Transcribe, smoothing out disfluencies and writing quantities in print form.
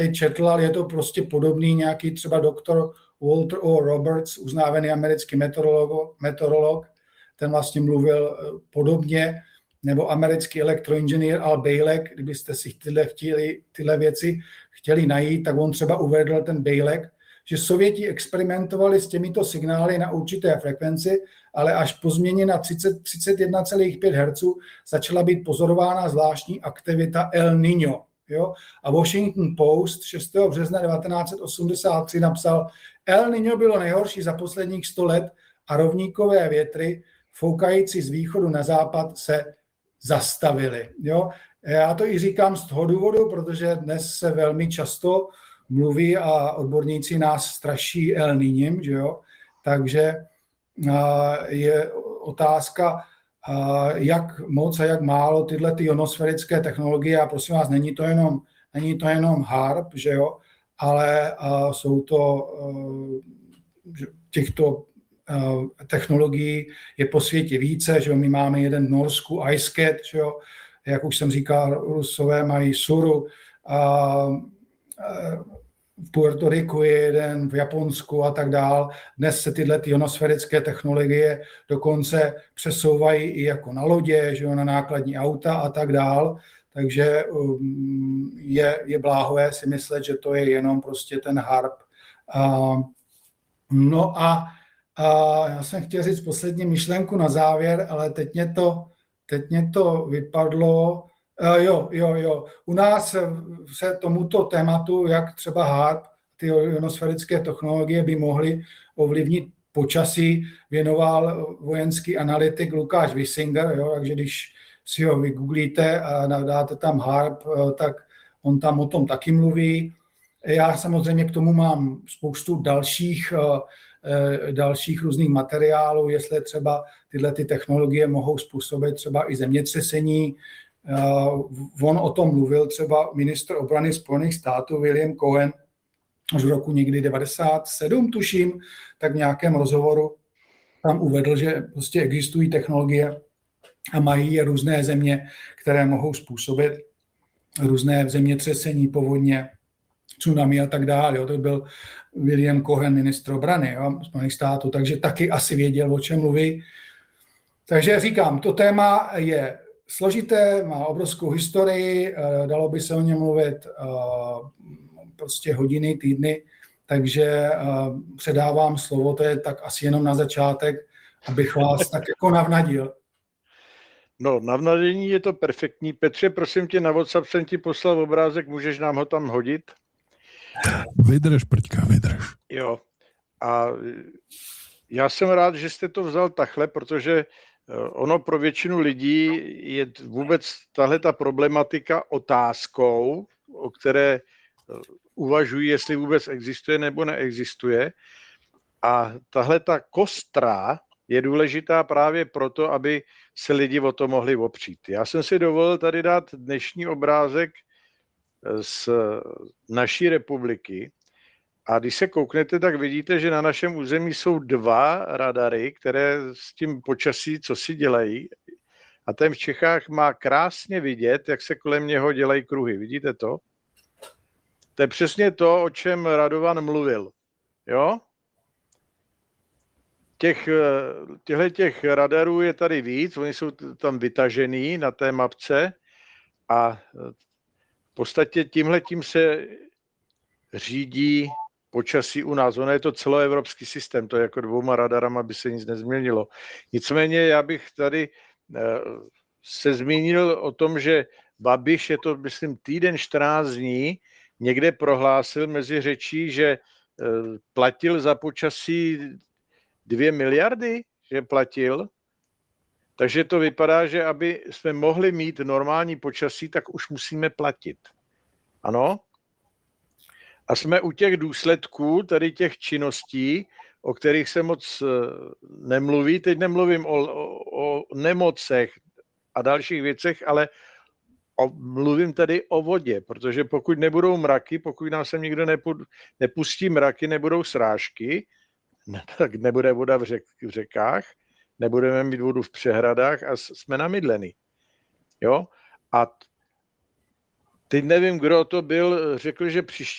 četl, ale je to prostě podobný nějaký třeba doktor Walter O. Roberts, uznávaný americký meteorolog, ten vlastně mluvil podobně, nebo americký elektroinženýr Al Bielek, kdybyste si tyhle věci chtěli najít, tak on třeba uvedl ten Bielek, že Sověti experimentovali s těmito signály na určité frekvenci, ale až po změně na 31,5 Hz začala být pozorována zvláštní aktivita El Niño. Jo? A Washington Post 6. března 1983 napsal, El Niño bylo nejhorší za posledních 100 let a rovníkové větry foukající z východu na západ se zastavily. Jo? Já to i říkám z toho důvodu, protože dnes se velmi často mluví a odborníci nás straší El Niñem, že jo? Takže je otázka, jak moc a jak málo tyhle ty ionosférické technologie, a prosím vás, není to jenom HARP, že jo? Ale jsou to těchto technologií je po světě více, že jo? My máme jeden v Norsku, IceCat, že jo? Jak už jsem říkal, Rusové mají Suru, v Puerto Riku je jeden, v Japonsku a tak dál. Dnes se tyhle ionosférické technologie dokonce přesouvají i jako na lodě, že jo, na nákladní auta a tak dál. Takže je bláhové si myslet, že to je jenom prostě ten HARP. No a já jsem chtěl říct poslední myšlenku na závěr, ale teď mě to vypadlo. Jo. U nás se tomuto tématu, jak třeba HARP, ty ionosférické technologie by mohly ovlivnit počasí, věnoval vojenský analytik Lukáš Wissinger, jo, takže když si ho vygooglíte a dáte tam HARP, tak on tam o tom taky mluví. Já samozřejmě k tomu mám spoustu dalších různých materiálů, jestli třeba tyhle ty technologie mohou způsobit třeba i zemětřesení. On o tom mluvil třeba ministr obrany Spojených států William Cohen už v roku někdy 97, tuším, tak v nějakém rozhovoru tam uvedl, že prostě existují technologie a mají je různé země, které mohou způsobit různé zemětřesení, povodně, tsunami a tak dále. Jo. To byl William Cohen, ministr obrany, jo, Spojených států, takže taky asi věděl, o čem mluví. Takže říkám, to téma je složité, má obrovskou historii, dalo by se o něm mluvit prostě hodiny, týdny, takže předávám slovo, to je tak asi jenom na začátek, abych vás tak jako navnadil. No, navnadění je to perfektní. Petře, prosím tě, na WhatsApp jsem ti poslal obrázek, můžeš nám ho tam hodit? Vydrž, Prťka, vydrž. Jo, a já jsem rád, že jste to vzal takhle, protože ono pro většinu lidí je vůbec tahleta problematika otázkou, o které uvažují, jestli vůbec existuje nebo neexistuje. A tahleta kostra je důležitá právě proto, aby se lidi o to mohli opřít. Já jsem si dovolil tady dát dnešní obrázek z naší republiky. A když se kouknete, tak vidíte, že na našem území jsou 2 radary, které s tím počasí co si dělají. A ten v Čechách má krásně vidět, jak se kolem něho dělají kruhy. Vidíte to? To je přesně to, o čem Radovan mluvil. Jo? Těch radarů je tady víc, oni jsou tam vytažený na té mapce a v podstatě tímhletím se řídí počasí u nás. Ono je to celoevropský systém, to je jako 2 radarama by se nic nezměnilo. Nicméně já bych tady se zmínil o tom, že Babiš, je to myslím týden 14 dní, někde prohlásil mezi řečí, že platil za počasí 2 miliardy, že platil. Takže to vypadá, že aby jsme mohli mít normální počasí, tak už musíme platit. Ano? A jsme u těch důsledků, tady těch činností, o kterých se moc nemluví. Teď nemluvím o nemocech a dalších věcech, ale mluvím tady o vodě, protože pokud nebudou mraky, pokud nám sem nikdo nepustí mraky, nebudou srážky, tak nebude voda v řekách, nebudeme mít vodu v přehradách a jsme namydleni. Jo? A teď nevím, kdo to byl, řekl, že příští